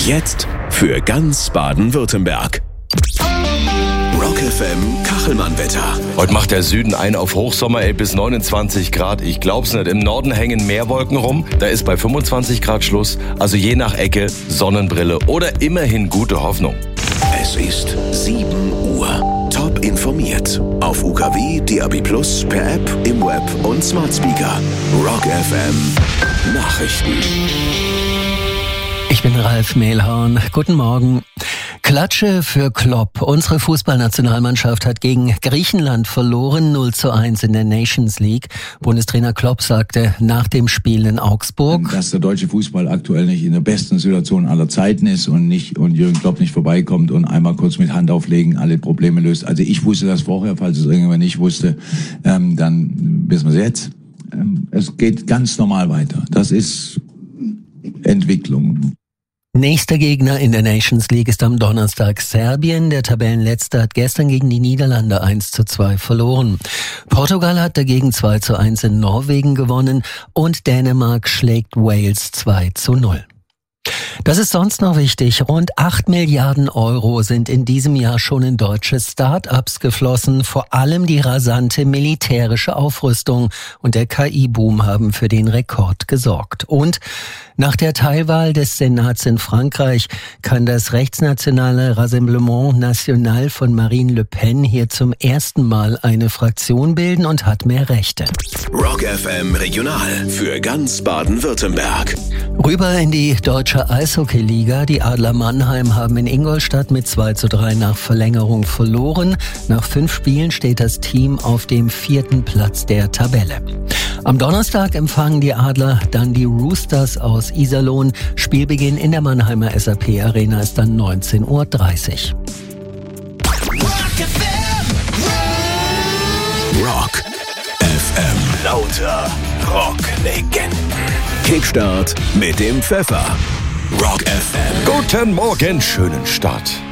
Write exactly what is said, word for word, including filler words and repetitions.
Jetzt für ganz Baden-Württemberg. Rock F M Kachelmann-Wetter. Heute macht der Süden ein auf Hochsommer, ey, bis neunundzwanzig Grad. Ich glaub's nicht. Im Norden hängen mehr Wolken rum. Da ist bei fünfundzwanzig Grad Schluss. Also je nach Ecke Sonnenbrille oder immerhin gute Hoffnung. Es ist sieben Uhr. Top informiert. Auf U K W, D A B plus, per App, im Web und Smart Speaker. Rock F M Nachrichten. Ich bin Ralf Mehlhorn. Guten Morgen. Klatsche für Klopp. Unsere Fußballnationalmannschaft hat gegen Griechenland verloren, null zu eins in der Nations League. Bundestrainer Klopp sagte nach dem Spiel in Augsburg, dass der deutsche Fußball aktuell nicht in der besten Situation aller Zeiten ist und nicht und Jürgen Klopp nicht vorbeikommt und einmal kurz mit Hand auflegen alle Probleme löst. Also ich wusste das vorher, falls es irgendjemand nicht wusste, ähm, dann wissen wir es jetzt. Ähm, es geht ganz normal weiter. Das ist Entwicklung. Nächster Gegner in der Nations League ist am Donnerstag Serbien. Der Tabellenletzte hat gestern gegen die Niederlande eins zu zwei verloren. Portugal hat dagegen zwei zu eins in Norwegen gewonnen und Dänemark schlägt Wales zwei zu null. Das ist sonst noch wichtig. Rund acht Milliarden Euro sind in diesem Jahr schon in deutsche Start-ups geflossen. Vor allem die rasante militärische Aufrüstung und der K I-Boom haben für den Rekord gesorgt. Und nach der Teilwahl des Senats in Frankreich kann das rechtsnationale Rassemblement National von Marine Le Pen hier zum ersten Mal eine Fraktion bilden und hat mehr Rechte. Rock F M Regional für ganz Baden-Württemberg. Rüber in die deutsche Eishockey-Liga. Die Adler Mannheim haben in Ingolstadt mit zwei zu drei nach Verlängerung verloren. Nach fünf Spielen steht das Team auf dem vierten Platz der Tabelle. Am Donnerstag empfangen die Adler dann die Roosters aus Iserlohn. Spielbeginn in der Mannheimer S A P Arena ist dann neunzehn Uhr dreißig. Rock F M. Lauter Rock-Legenden. Kickstart mit dem Pfeffer. Rock F M. Guten Morgen, schönen Start.